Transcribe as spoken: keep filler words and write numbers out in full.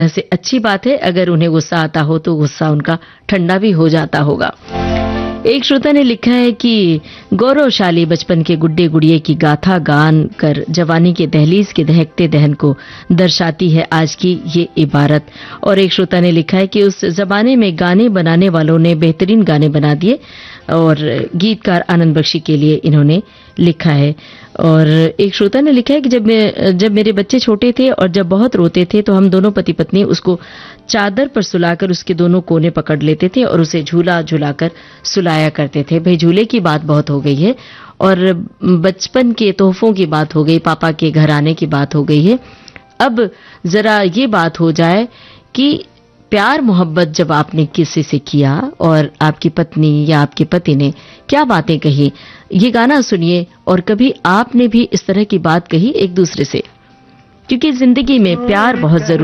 से अच्छी बात है। अगर उन्हें गुस्सा आता हो तो गुस्सा उनका ठंडा भी हो जाता होगा। एक श्रोता ने लिखा है कि गौरवशाली बचपन के गुड्डे गुड़िये की गाथा गान कर जवानी के दहलीज के दहकते दहन को दर्शाती है आज की ये इबारत। और एक श्रोता ने लिखा है कि उस जमाने में गाने बनाने वालों ने बेहतरीन गाने बना दिए और गीतकार आनंद बख्शी के लिए इन्होंने लिखा है। और एक श्रोता ने लिखा है कि जब मैं जब मेरे बच्चे छोटे थे और जब बहुत रोते थे तो हम दोनों पति पत्नी उसको चादर पर सुलाकर उसके दोनों कोने पकड़ लेते थे और उसे झूला झुलाकर सुलाया करते थे। भाई झूले की बात बहुत हो गई है और बचपन के तोहफों की बात हो गई, पापा के घर आने की बात हो गई है। अब जरा ये बात हो जाए कि प्यार मोहब्बत जब आपने किसी से किया और आपकी पत्नी या आपके पति ने क्या बातें कही, ये गाना सुनिए और कभी आपने भी इस तरह की बात कही एक दूसरे से, क्योंकि जिंदगी में प्यार बहुत जरूरी